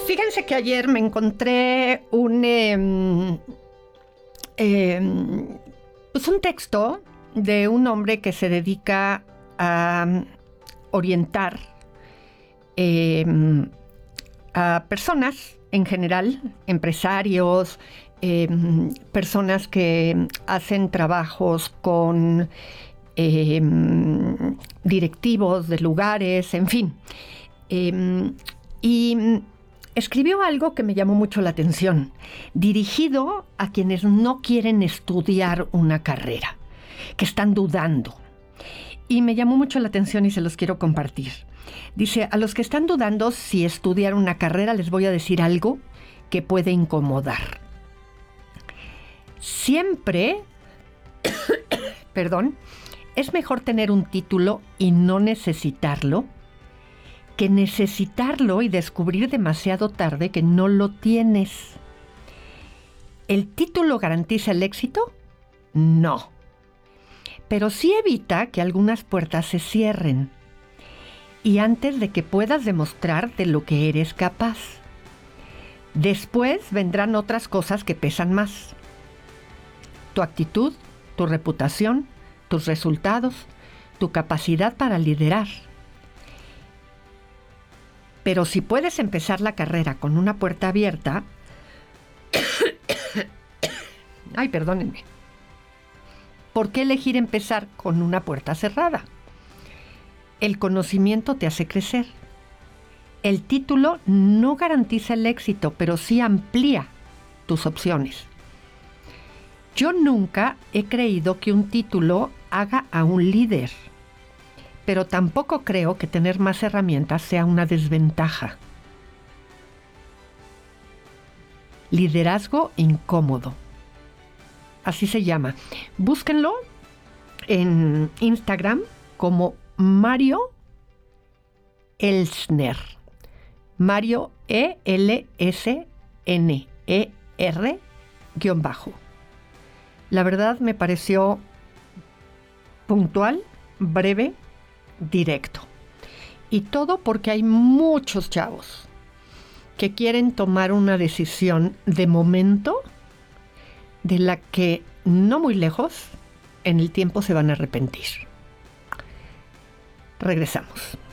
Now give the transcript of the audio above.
Fíjense que ayer me encontré un texto de un hombre que se dedica a orientar a personas en general, empresarios, personas que hacen trabajos con directivos de lugares, en fin. Y escribió algo que me llamó mucho la atención, dirigido a quienes no quieren estudiar una carrera, que están dudando. Y me llamó mucho la atención y se los quiero compartir. Dice, a los que están dudando si estudiar una carrera, les voy a decir algo que puede incomodar. Siempre, es mejor tener un título y no necesitarlo, que necesitarlo y descubrir demasiado tarde que no lo tienes. ¿El título garantiza el éxito? No. Pero sí evita que algunas puertas se cierren. Y antes de que puedas demostrar de lo que eres capaz. Después vendrán otras cosas que pesan más. Tu actitud, tu reputación, tus resultados, tu capacidad para liderar. Pero si puedes empezar la carrera con una puerta abierta... Ay, perdónenme. ¿Por qué elegir empezar con una puerta cerrada? El conocimiento te hace crecer. El título no garantiza el éxito, pero sí amplía tus opciones. Yo nunca he creído que un título haga a un líder, pero tampoco creo que tener más herramientas sea una desventaja. Liderazgo incómodo. Así se llama. Búsquenlo en Instagram como Mario Elsner. Mario ELSNER_ La verdad me pareció puntual, breve, directo. Y todo porque hay muchos chavos que quieren tomar una decisión de momento de la que no muy lejos en el tiempo se van a arrepentir. Regresamos.